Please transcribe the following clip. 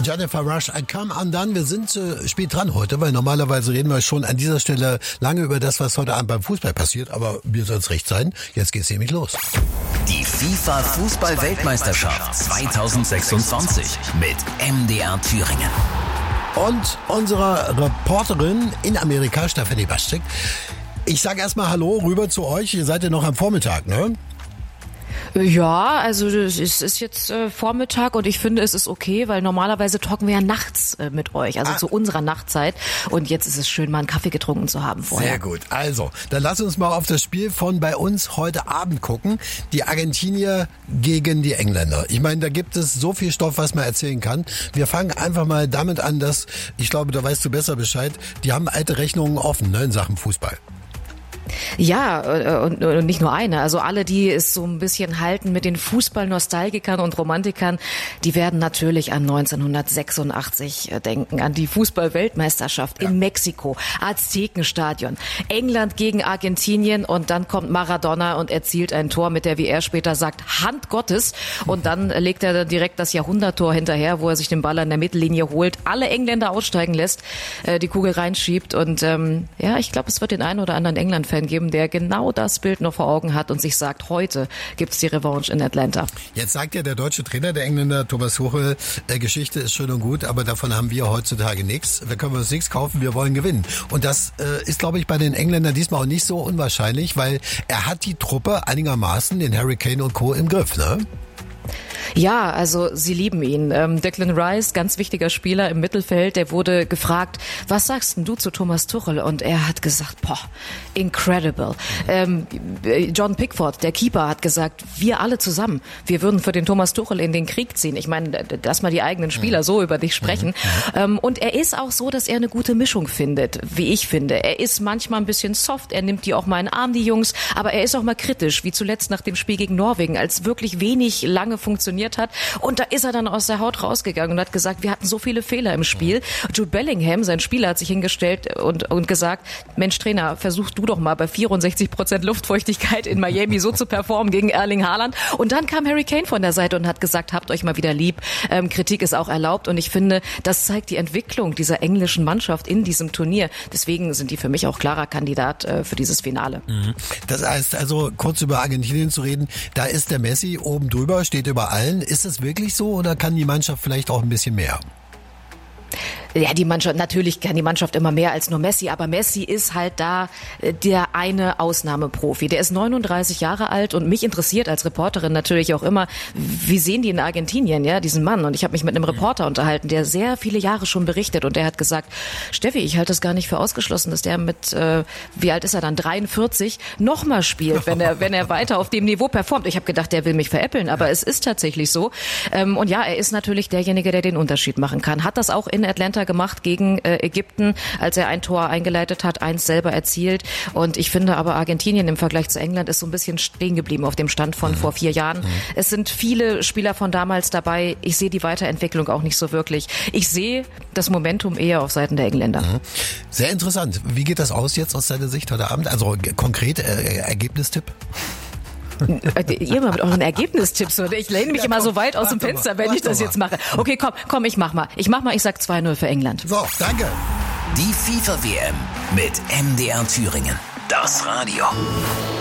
Jennifer Rush, I Come Undone. Wir sind spät dran heute, weil normalerweise reden wir schon an dieser Stelle lange über das, was heute Abend beim Fußball passiert. Aber mir soll es recht sein. Jetzt geht's nämlich los. Die FIFA-Fußball-Weltmeisterschaft 2026 mit MDR Thüringen. Und unsere Reporterin in Amerika, Stefanie Baschek. Ich sage erstmal Hallo rüber zu euch. Ihr seid ja noch am Vormittag, ne? Ja, also es ist jetzt Vormittag und ich finde, es ist okay, weil normalerweise talken wir ja nachts mit euch, also zu unserer Nachtzeit. Und jetzt ist es schön, mal einen Kaffee getrunken zu haben vorher. Sehr gut. Also, dann lass uns mal auf das Spiel von bei uns heute Abend gucken. Die Argentinier gegen die Engländer. Ich meine, da gibt es so viel Stoff, was man erzählen kann. Wir fangen einfach mal damit an, dass, ich glaube, da weißt du besser Bescheid, die haben alte Rechnungen offen, ne, in Sachen Fußball. Ja, und nicht nur eine. Also alle, die es so ein bisschen halten mit den Fußballnostalgikern und Romantikern, die werden natürlich an 1986 denken, an die Fußball-Weltmeisterschaft in Mexiko, Aztekenstadion, England gegen Argentinien und dann kommt Maradona und erzielt ein Tor mit der, wie er später sagt, Hand Gottes und dann legt er direkt das Jahrhunderttor hinterher, wo er sich den Ball an der Mittellinie holt, alle Engländer aussteigen lässt, die Kugel reinschiebt und ja, ich glaube, es wird den einen oder anderen England-Fan geben, der genau das Bild noch vor Augen hat und sich sagt, heute gibt's die Revanche in Atlanta. Jetzt sagt ja der deutsche Trainer, der Engländer Thomas Tuchel, Geschichte ist schön und gut, aber davon haben wir heutzutage nichts. Da können wir uns nichts kaufen, wir wollen gewinnen. Und das ist, glaube ich, bei den Engländern diesmal auch nicht so unwahrscheinlich, weil er hat die Truppe einigermaßen, den Harry Kane und Co. im Griff, ne? Ja, also sie lieben ihn. Declan Rice, ganz wichtiger Spieler im Mittelfeld, der wurde gefragt, was sagst denn du zu Thomas Tuchel? Und er hat gesagt, incredible. John Pickford, der Keeper, hat gesagt, wir alle zusammen, wir würden für den Thomas Tuchel in den Krieg ziehen. Ich meine, dass mal die eigenen Spieler so über dich sprechen. Und er ist auch so, dass er eine gute Mischung findet, wie ich finde. Er ist manchmal ein bisschen soft, er nimmt die auch mal in den Arm, die Jungs, aber er ist auch mal kritisch, wie zuletzt nach dem Spiel gegen Norwegen, als wirklich wenig lange funktioniert hat. Und da ist er dann aus der Haut rausgegangen und hat gesagt, wir hatten so viele Fehler im Spiel. Jude Bellingham, sein Spieler, hat sich hingestellt und gesagt, Mensch Trainer, versuch du doch mal bei 64% Luftfeuchtigkeit in Miami so zu performen gegen Erling Haaland. Und dann kam Harry Kane von der Seite und hat gesagt, habt euch mal wieder lieb. Kritik ist auch erlaubt und ich finde, das zeigt die Entwicklung dieser englischen Mannschaft in diesem Turnier. Deswegen sind die für mich auch klarer Kandidat für dieses Finale. Das heißt also, kurz über Argentinien zu reden, da ist der Messi oben drüber, steht über allen. Ist es wirklich so oder kann die Mannschaft vielleicht auch ein bisschen mehr? Ja, die Mannschaft, natürlich kann die Mannschaft immer mehr als nur Messi, aber Messi ist halt da der eine Ausnahmeprofi. Der ist 39 Jahre alt und mich interessiert als Reporterin natürlich auch immer, wie sehen die in Argentinien, ja, diesen Mann? Und ich habe mich mit einem Reporter unterhalten, der sehr viele Jahre schon berichtet und der hat gesagt, Steffi, ich halte das gar nicht für ausgeschlossen, dass der mit, wie alt ist er dann, 43, nochmal spielt, wenn er weiter auf dem Niveau performt. Ich habe gedacht, der will mich veräppeln, aber es ist tatsächlich so. Und ja, er ist natürlich derjenige, der den Unterschied machen kann. Hat das auch in Atlanta gemacht gegen Ägypten, als er ein Tor eingeleitet hat, eins selber erzielt. Und ich finde aber, Argentinien im Vergleich zu England ist so ein bisschen stehen geblieben auf dem Stand von vor 4 Jahren. Es sind viele Spieler von damals dabei. Ich sehe die Weiterentwicklung auch nicht so wirklich. Ich sehe das Momentum eher auf Seiten der Engländer. Sehr interessant. Wie geht das aus jetzt aus deiner Sicht heute Abend? Also konkret Ergebnistipp? Ihr mal mit euren Ergebnistipps, oder? Ich lehne mich immer so weit aus dem Fenster, wenn ich das jetzt mache. Okay, komm, ich mach mal. Ich sag 2-0 für England. So, danke. Die FIFA-WM mit MDR Thüringen. Das Radio.